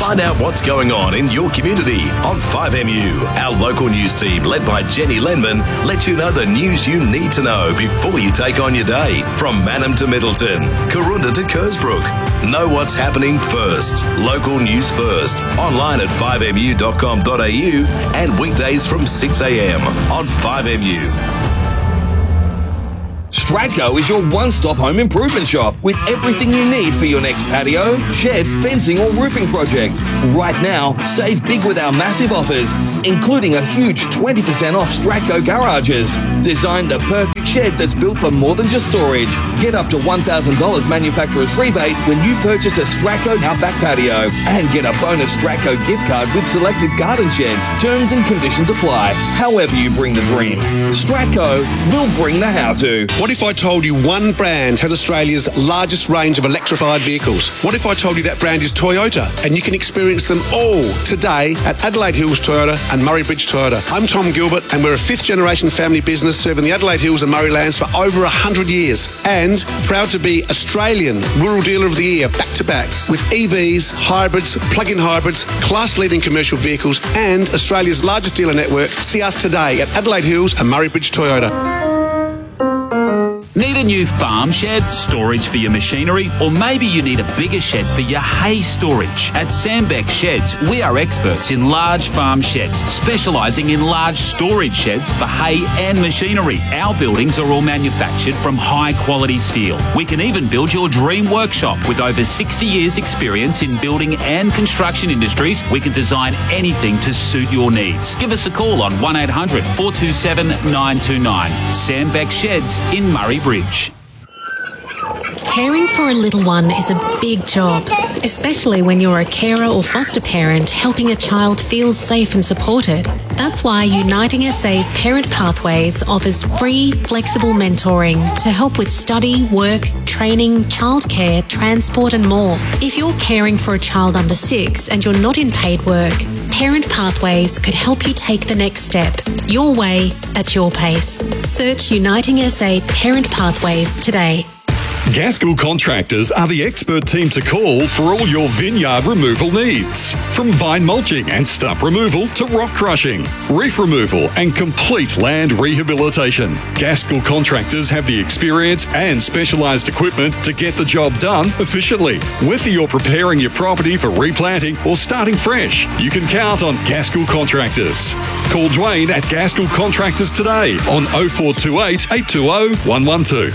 Find out what's going on in your community on 5MU. Our local news team, led by Jenny Lenman, lets you know the news you need to know before you take on your day. From Mannum to Middleton, Karoonda to Kersbrook. Know what's happening first. Local news first. Online at 5mu.com.au and weekdays from 6 a.m. on 5MU. Stratco is your one-stop home improvement shop with everything you need for your next patio, shed, fencing or roofing project. Right now, save big with our massive offers, including a huge 20% off Stratco garages. Designed the perfect shed that's built for more than just storage. Get up to $1,000 manufacturer's rebate when you purchase a Stratco Outback patio and get a bonus Stratco gift card with selected garden sheds. Terms and conditions apply. However you bring the dream, Stratco will bring the how-to. What if I told you one brand has Australia's largest range of electrified vehicles? What if I told you that brand is Toyota and you can experience them all today at Adelaide Hills Toyota and Murray Bridge Toyota? I'm Tom Gilbert and we're a fifth generation family business serving the Adelaide Hills and Murray Lands for over 100 years and proud to be Australian Rural Dealer of the Year back to back with EVs, hybrids, plug-in hybrids, class leading commercial vehicles and Australia's largest dealer network. See us today at Adelaide Hills and Murray Bridge Toyota. Need a new farm shed, storage for your machinery, or maybe you need a bigger shed for your hay storage? At Sandbeck Sheds, we are experts in large farm sheds, specialising in large storage sheds for hay and machinery. Our buildings are all manufactured from high-quality steel. We can even build your dream workshop. With over 60 years' experience in building and construction industries, we can design anything to suit your needs. Give us a call on 1800 427 929. Sandbeck Sheds in Murray Bridge. Caring for a little one is a big job, especially when you're a carer or foster parent helping a child feel safe and supported. That's why Uniting SA's Parent Pathways offers free, flexible mentoring to help with study, work, training, childcare, transport and more. If you're caring for a child under 6 and you're not in paid work, Parent Pathways could help you take the next step, your way, at your pace. Search Uniting SA Parent Pathways today. Gaskell Contractors are the expert team to call for all your vineyard removal needs. From vine mulching and stump removal to rock crushing, reef removal and complete land rehabilitation. Gaskell Contractors have the experience and specialised equipment to get the job done efficiently. Whether you're preparing your property for replanting or starting fresh, you can count on Gaskell Contractors. Call Dwayne at Gaskell Contractors today on 0428 820 112.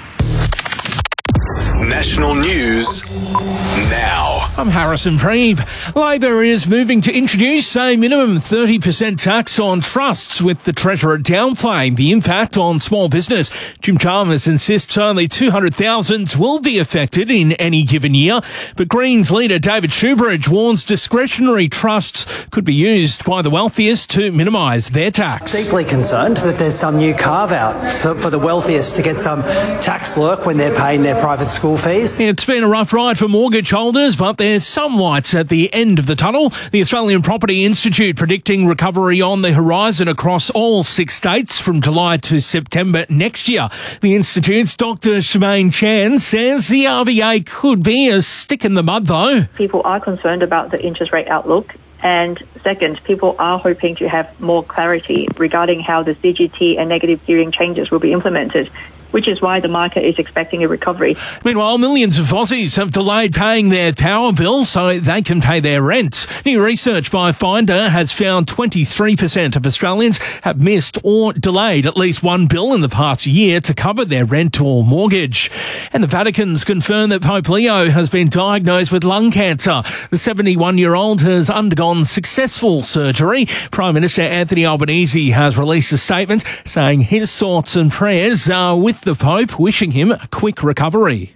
National news now. I'm Harrison Preeb. Labor is moving to introduce a minimum 30% tax on trusts, with the Treasurer downplaying the impact on small business. Jim Chalmers insists only 200,000 will be affected in any given year, but Greens leader David Shoebridge warns discretionary trusts could be used by the wealthiest to minimise their tax. Deeply concerned that there's some new carve-out for the wealthiest to get some tax lurk when they're paying their private school fees. It's been a rough ride for mortgage holders, but there's some lights at the end of the tunnel. The Australian Property Institute predicting recovery on the horizon across all 6 states from July to September next year. The Institute's Dr. Shemaine Chan says the RBA could be a stick in the mud, though. People are concerned about the interest rate outlook. And second, people are hoping to have more clarity regarding how the CGT and negative gearing changes will be implemented, which is why the market is expecting a recovery. Meanwhile, millions of Aussies have delayed paying their power bills so they can pay their rent. New research by Finder has found 23% of Australians have missed or delayed at least one bill in the past year to cover their rent or mortgage. And the Vatican's confirmed that Pope Leo has been diagnosed with lung cancer. The 71-year-old has undergone successful surgery. Prime Minister Anthony Albanese has released a statement saying his thoughts and prayers are with the Pope, wishing him a quick recovery.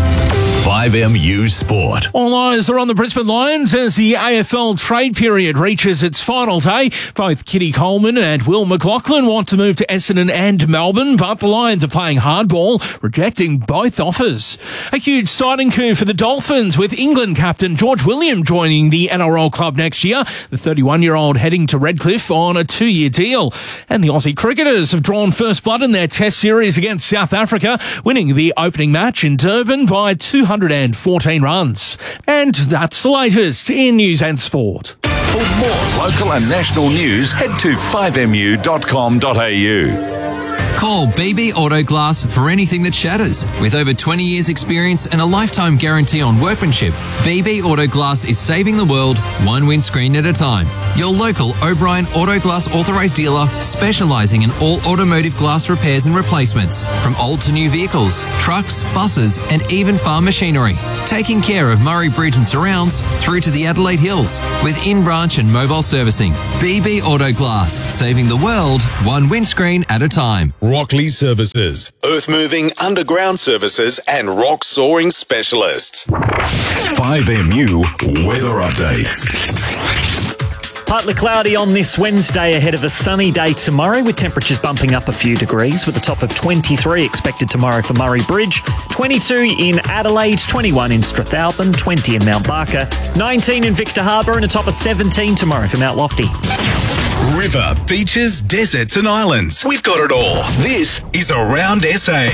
5MU Sport. All eyes are on the Brisbane Lions as the AFL trade period reaches its final day. Both Kitty Coleman and Will McLaughlin want to move to Essendon and Melbourne, but the Lions are playing hardball, rejecting both offers. A huge signing coup for the Dolphins, with England captain George William joining the NRL club next year. The 31-year-old heading to Redcliffe on a 2-year deal. And the Aussie cricketers have drawn first blood in their Test series against South Africa, winning the opening match in Durban by 200 114 runs. And that's the latest in news and sport. For more local and national news, head to 5mu.com.au. Call BB Auto Glass for anything that shatters. With over 20 years experience and a lifetime guarantee on workmanship, BB Auto Glass is saving the world one windscreen at a time. Your local O'Brien Auto Glass authorised dealer specialising in all automotive glass repairs and replacements, from old to new vehicles, trucks, buses and even farm machinery. Taking care of Murray Bridge and surrounds through to the Adelaide Hills with in-branch and mobile servicing. BB Auto Glass, saving the world one windscreen at a time. Rockley Services, earth moving, underground services and rock soaring specialists. 5MU Weather Update. Partly cloudy on this Wednesday ahead of a sunny day tomorrow, with temperatures bumping up a few degrees, with a top of 23 expected tomorrow for Murray Bridge, 22 in Adelaide, 21 in Strathalbyn, 20 in Mount Barker, 19 in Victor Harbour and a top of 17 tomorrow for Mount Lofty. River, beaches, deserts and islands. We've got it all. This is Around SA.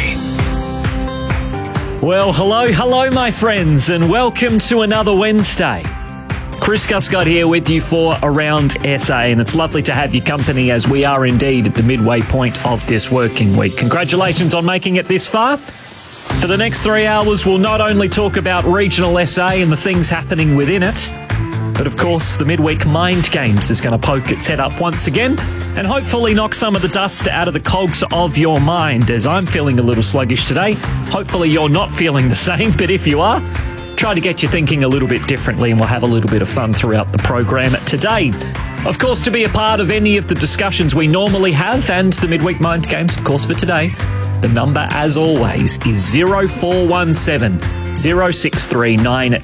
Well, hello my friends, and welcome to another Wednesday. Chris Guscott here with you for Around SA, and it's lovely to have your company as we are indeed at the midway point of this working week. Congratulations on making it this far. For the next 3 hours, we'll not only talk about regional SA and the things happening within it, but of course, the midweek Mind Games is going to poke its head up once again and hopefully knock some of the dust out of the cogs of your mind, as I'm feeling a little sluggish today. Hopefully you're not feeling the same, but if you are, try to get you thinking a little bit differently, and we'll have a little bit of fun throughout the program today. Of course, to be a part of any of the discussions we normally have and the midweek Mind Games, of course, for today, the number, as always, is 0417 063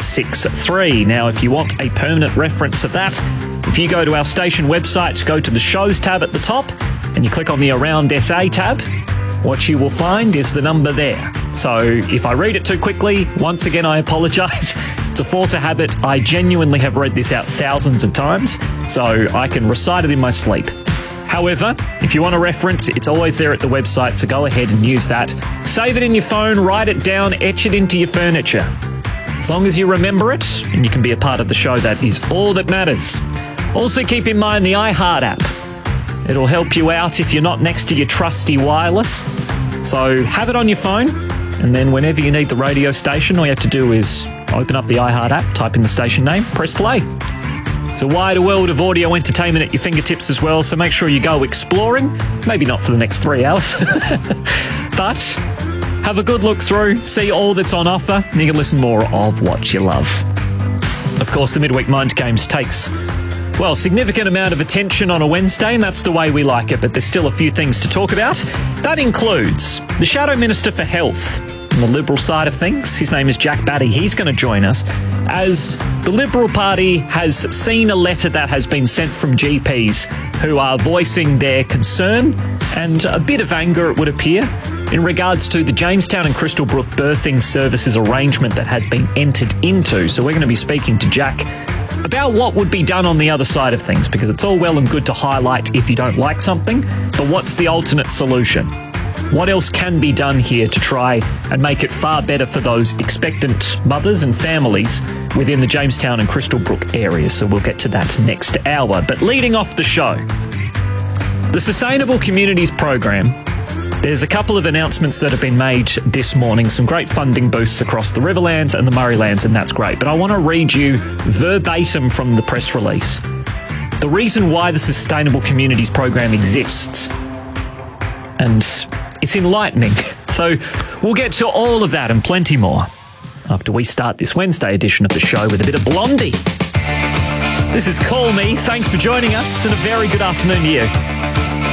963. Now, if you want a permanent reference of that, if you go to our station website, go to the Shows tab at the top, and you click on the Around SA tab, what you will find is the number there. So if I read it too quickly, once again, I apologise. It's a force of habit. I genuinely have read this out thousands of times, so I can recite it in my sleep. However, if you want a reference, it's always there at the website, so go ahead and use that. Save it in your phone, write it down, etch it into your furniture. As long as you remember it and you can be a part of the show, that is all that matters. Also keep in mind the iHeart app. It'll help you out if you're not next to your trusty wireless. So have it on your phone, and then whenever you need the radio station, all you have to do is open up the iHeart app, type in the station name, press play. It's a wider world of audio entertainment at your fingertips as well, so make sure you go exploring. Maybe not for the next 3 hours, but have a good look through, see all that's on offer, and you can listen more of what you love. Of course, the Midweek Mind Games takes, well, significant amount of attention on a Wednesday, and that's the way we like it, but there's still a few things to talk about. That includes the Shadow Minister for Health on the Liberal side of things. His name is Jack Batty. He's going to join us, as the Liberal Party has seen a letter that has been sent from GPs who are voicing their concern and a bit of anger, it would appear, in regards to the Jamestown and Crystal Brook birthing services arrangement that has been entered into. So we're going to be speaking to Jack about what would be done on the other side of things, because it's all well and good to highlight if you don't like something, but what's the alternate solution? What else can be done here to try and make it far better for those expectant mothers and families within the Jamestown and Crystal Brook areas? So we'll get to that next hour. But leading off the show, the Sustainable Communities Program, there's a couple of announcements that have been made this morning, some great funding boosts across the Riverlands and the Murraylands, and that's great. But I want to read you verbatim from the press release the reason why the Sustainable Communities Program exists. And it's enlightening. So we'll get to all of that and plenty more after we start this Wednesday edition of the show with a bit of Blondie. This is Call Me. Thanks for joining us, and a very good afternoon to you.